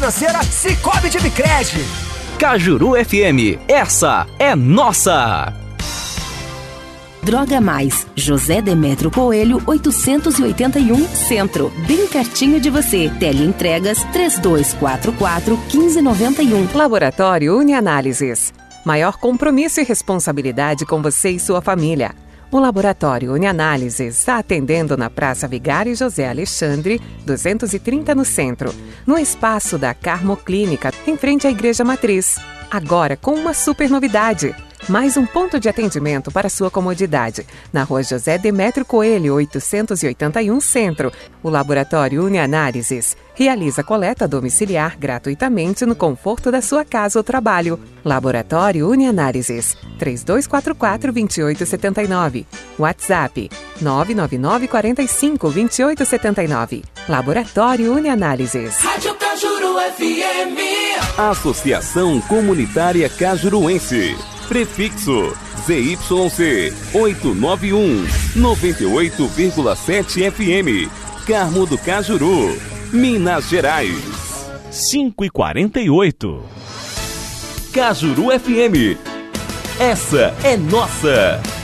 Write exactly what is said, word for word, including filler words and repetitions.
financeira Cicobi de Bicred. Cajuru F M, essa é nossa! Droga Mais, José Demetrio Coelho, oitocentos e oitenta e um, Centro, bem pertinho de você. Teleentregas três dois quatro quatro, um cinco nove um. Laboratório Unianálises. Maior compromisso e responsabilidade com você e sua família. O Laboratório Unianálises está atendendo na Praça Vigário José Alexandre, duzentos e trinta no Centro, no espaço da Carmo Clínica, em frente à Igreja Matriz. Agora com uma super novidade. Mais um ponto de atendimento para sua comodidade. Na Rua José Demetrio Coelho, oitocentos e oitenta e um, Centro. O Laboratório Unianálises realiza coleta domiciliar gratuitamente no conforto da sua casa ou trabalho. Laboratório Unianálises, três dois quatro quatro, dois oito sete nove. WhatsApp, nove nove nove quatro cinco, dois oito sete nove. Laboratório Unianálises. Rádio Cajuru F M. Associação Comunitária Cajuruense. Prefixo Z Y C oitocentos e noventa e um, noventa e oito vírgula sete F M. Carmo do Cajuru, Minas Gerais. cinco e quarenta e oito. Cajuru F M. Essa é nossa.